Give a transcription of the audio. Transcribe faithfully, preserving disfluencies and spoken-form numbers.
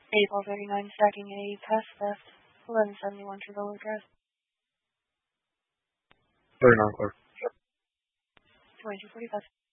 April thirty-nine, stacking a past theft. eleven seventy-one Trevolo Drive. thirty-nine, clear. twenty-two forty-five.